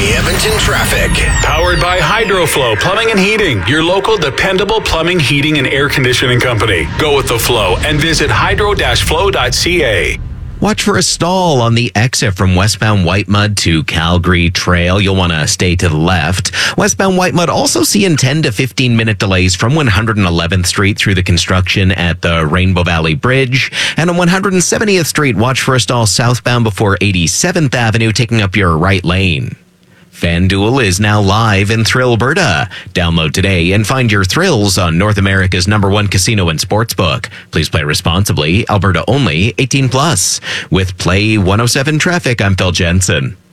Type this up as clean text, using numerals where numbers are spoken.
Edmonton traffic. Powered by HydroFlow Plumbing and Heating, your local dependable plumbing, heating, and air conditioning company. Go with the flow and visit hydro-flow.ca. Watch for a stall on the exit from westbound Whitemud to Calgary Trail. You'll want to stay to the left. Westbound Whitemud also seeing 10 to 15 minute delays from 111th Street through the construction at the Rainbow Valley Bridge. And on 170th Street, watch for a stall southbound before 87th Avenue, taking up your right lane. FanDuel is now live in Thrillberta. Download today and find your thrills on North America's #1 casino and sportsbook. Please play responsibly. Alberta only. 18+. With Play 107 Traffic, I'm Phil Jensen.